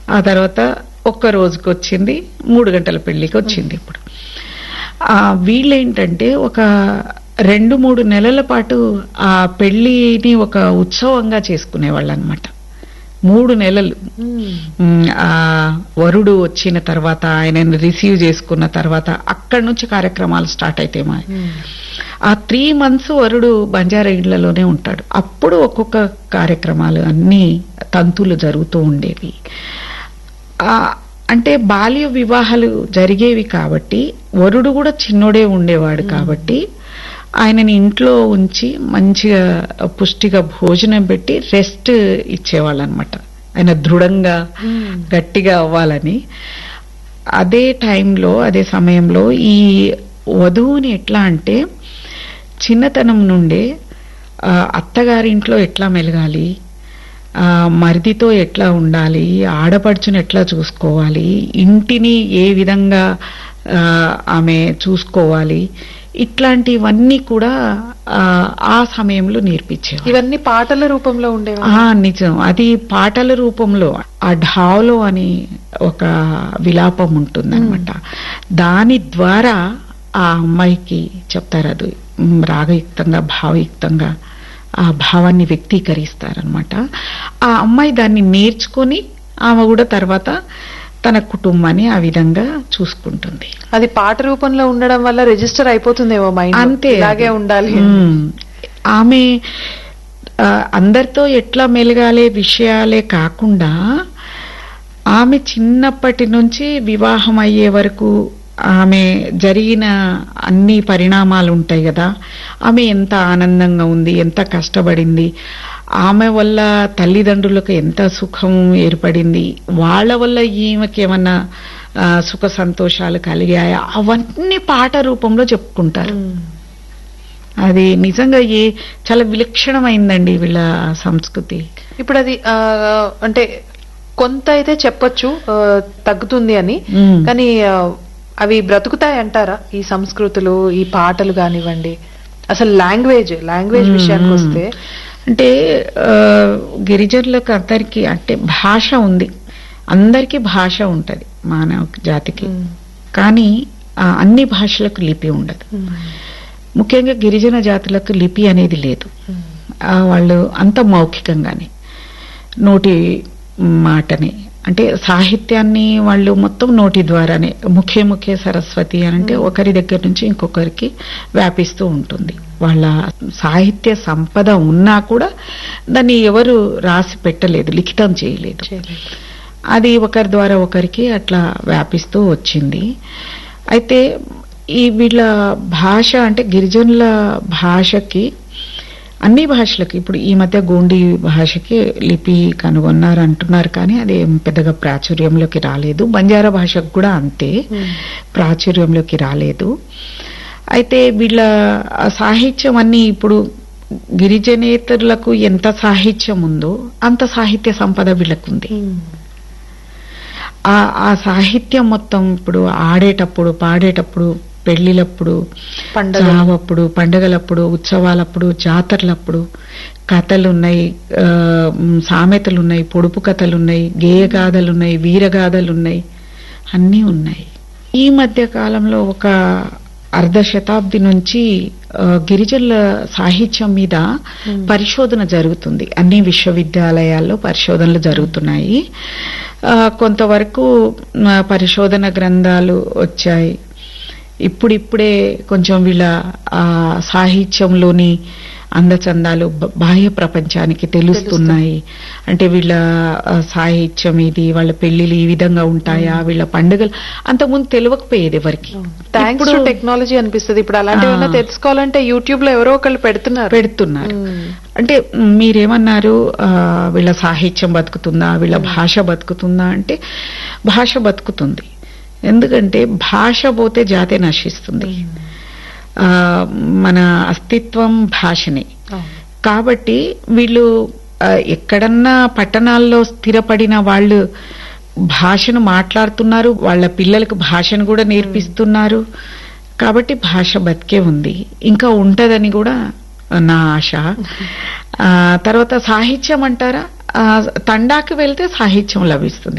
ఆ తర్వాత ఒక్క రోజుకి వచ్చింది, 3 గంటల పెళ్లికి వచ్చింది. ఇప్పుడు వీళ్ళేంటంటే ఒక 2-3 నెలల పాటు ఆ పెళ్లిని ఒక ఉత్సవంగా చేసుకునేవాళ్ళు అనమాట. 3 నెలలు ఆ వరుడు వచ్చిన తర్వాత, ఆయనను రిసీవ్ చేసుకున్న తర్వాత అక్కడి నుంచి కార్యక్రమాలు స్టార్ట్ అయితే ఆ 3 months వరుడు బంజారా ఇళ్లలోనే ఉంటాడు. అప్పుడు ఒక్కొక్క కార్యక్రమాలు అన్ని తంతులు జరుగుతూ ఉండేవి. అంటే బాల్య వివాహాలు జరిగేవి కాబట్టి వరుడు కూడా చిన్నోడే ఉండేవాడు కాబట్టి ఆయనని ఇంట్లో ఉంచి మంచిగా పుష్టిగా భోజనం పెట్టి రెస్ట్ ఇచ్చేవాళ్ళు అనమాట, ఆయన దృఢంగా గట్టిగా అవ్వాలని. అదే టైంలో, అదే సమయంలో ఈ వధువుని ఎట్లా అంటే చిన్నతనం నుండే అత్తగారింట్లో ఎట్లా మెలగాలి, మరిదితో ఎట్లా ఉండాలి, ఆడపడుచుని ఎట్లా చూసుకోవాలి, ఇంటిని ఏ విధంగా ఆమె చూసుకోవాలి, ఇట్లాంటివన్నీ కూడా ఆ సమయంలో నేర్పించేవారు. ఇవన్నీ పాటల రూపంలో ఉండేవి. నిజం, అది పాటల రూపంలో. ఆ ఢాలో అని ఒక విలాపం ఉంటుందన్నమాట, దాని ద్వారా ఆ అమ్మాయికి చెప్తారు. అది రాగయుక్తంగా, భావయుక్తంగా ఆ భావాన్ని వ్యక్తీకరిస్తారనమాట. ఆ అమ్మాయి దాన్ని నేర్చుకొని ఆమె కూడా తర్వాత తన కుటుంబాన్ని ఆ విధంగా చూసుకుంటుంది. అది పాట రూపంలో ఉండడం వల్ల రిజిస్టర్ అయిపోతుందేమో మైండ్, అంతే, ఇలాగే ఉండాలి. ఆమె అందరితో ఎట్లా మెలగాలే విషయాలే కాకుండా ఆమె చిన్నప్పటి నుంచి వివాహం అయ్యే వరకు ఆమె జరిగిన అన్ని పరిణామాలు ఉంటాయి కదా, ఆమె ఎంత ఆనందంగా ఉంది, ఎంత కష్టపడింది, ఆమె వల్ల తల్లిదండ్రులకు ఎంత సుఖం ఏర్పడింది, వాళ్ళ వల్ల ఈమెకి ఏమన్నా సుఖ సంతోషాలు కలిగాయా, అవన్నీ పాట రూపంలో చెప్పుకుంటారు. అది నిజంగా చాలా విలక్షణమైందండి వీళ్ళ సంస్కృతి. ఇప్పుడు అది అంటే కొంత అయితే చెప్పొచ్చు తగ్గుతుంది అని, కానీ అవి బ్రతుకుతాయి అంటారా ఈ సంస్కృతులు, ఈ పాటలు కానివ్వండి? అసలు లాంగ్వేజ్ విషయానికి వస్తే అంటే గిరిజనులకు అందరికీ అంటే భాష ఉంది, అందరికీ భాష ఉంటది మానవ జాతికి, కానీ అన్ని భాషలకు లిపి ఉండదు. ముఖ్యంగా గిరిజన జాతులకు లిపి అనేది లేదు. వాళ్ళు అంత మౌఖికంగానే నోటి మాటని, అంటే సాహిత్యాన్ని వాళ్ళు మొత్తం నోటి ద్వారానే, ముఖే సరస్వతి అని అంటే ఒకరి దగ్గర నుంచి ఇంకొకరికి వ్యాపిస్తూ ఉంటుంది. వాళ్ళ సాహిత్య సంపద ఉన్నా కూడా దాన్ని ఎవరు రాసి పెట్టలేదు, లిఖితం చేయలేదు. అది ఒకరి ద్వారా ఒకరికి అట్లా వ్యాపిస్తూ వచ్చింది. అయితే ఈ వీళ్ళ భాష అంటే గిరిజనుల భాషకి, అన్ని భాషలకి, ఇప్పుడు ఈ మధ్య గోండి భాషకి లిపి కనుగొన్నారు అంటున్నారు, కానీ అది పెద్దగా ప్రాచుర్యంలోకి రాలేదు. బంజారా భాషకు కూడా అంతే ప్రాచుర్యంలోకి రాలేదు. అయితే వీళ్ళ సాహిత్యం అన్ని ఇప్పుడు గిరిజనేతరులకు ఎంత సాహిత్యం ఉందో అంత సాహిత్య సంపద వీళ్ళకుంది. ఆ సాహిత్యం మొత్తం ఇప్పుడు ఆడేటప్పుడు, పాడేటప్పుడు, పెళ్లిలప్పుడు, చావప్పుడు, పండగలప్పుడు, ఉత్సవాలప్పుడు, జాతరలప్పుడు కథలున్నాయి, సామెతలున్నాయి, పొడుపు కథలున్నాయి, గేయగాథలున్నాయి, వీరగాథలున్నాయి, అన్నీ ఉన్నాయి. ఈ మధ్య కాలంలో ఒక అర్ధ శతాబ్ది నుంచి గిరిజనుల సాహిత్యం మీద పరిశోధన జరుగుతుంది. అన్ని విశ్వవిద్యాలయాల్లో పరిశోధనలు జరుగుతున్నాయి. కొంతవరకు పరిశోధన గ్రంథాలు వచ్చాయి. ఇప్పుడిప్పుడే కొంచెం వీళ్ళ సాహిత్యంలోని అందచందాలు బాహ్య ప్రపంచానికి తెలుస్తున్నాయి. అంటే వీళ్ళ సాహిత్యం ఇది, వాళ్ళ పెళ్లిళ్ళు ఈ విధంగా ఉంటాయా, వీళ్ళ పండుగలు అంతకుముందు తెలియకపోయేది ఎవరికి. థ్యాంక్స్ టు టెక్నాలజీ అనిపిస్తుంది. ఇప్పుడు అలాంటివన్నా తెలుసుకోవాలంటే యూట్యూబ్ లో ఎవరో ఒకళ్ళు పెడుతున్నారు. అంటే మీరేమన్నారు, వీళ్ళ సాహిత్యం బతుకుతుందా, వీళ్ళ భాష బతుకుతుందా అంటే భాష బతుకుతుంది. ఎందుకంటే భాష పోతే జాతే నశిస్తుంది. మన అస్తిత్వం భాషనే. కాబట్టి వీళ్ళు ఎక్కడన్నా పట్టణాల్లో స్థిరపడిన వాళ్ళు భాషను మాట్లాడుతున్నారు, వాళ్ళ పిల్లలకు భాషను కూడా నేర్పిస్తున్నారు. కాబట్టి భాష బతికే ఉంది, ఇంకా ఉంటదని కూడా నా ఆశ. తర్వాత సాహిత్యం అంటారా, తండాకి వెళ్తే సాహిత్యం లభిస్తుంది.